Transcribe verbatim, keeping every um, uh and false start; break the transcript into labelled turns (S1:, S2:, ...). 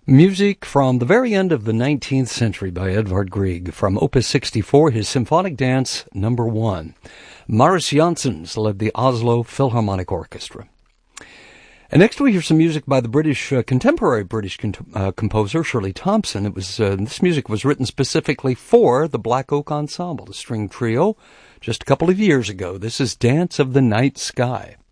S1: Music from the very end of the nineteenth century by Edvard Grieg from Opus sixty-four, his Symphonic Dance number one. Marius Janssens led the Oslo Philharmonic Orchestra. And next we hear some music by the British, uh, contemporary British con- uh, composer Shirley Thompson. It was uh, this music was written specifically for the Black Oak Ensemble, the string trio, just a couple of years ago. This is Dance of the Night Sky.